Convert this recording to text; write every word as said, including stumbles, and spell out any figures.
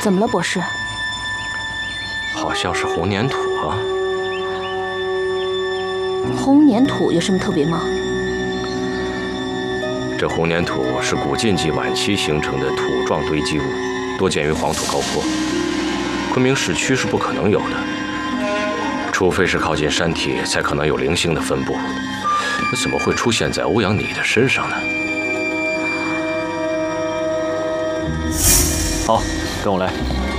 怎么了，博士？ 好像是红粘土啊。 红粘土有什么特别吗？ 这红粘土是古晋纪晚期形成的土状堆积物，多见于黄土高坡。昆明市区是不可能有的，除非是靠近山体，才可能有零星的分布。那怎么会出现在欧阳你的身上呢？ 好，跟我来。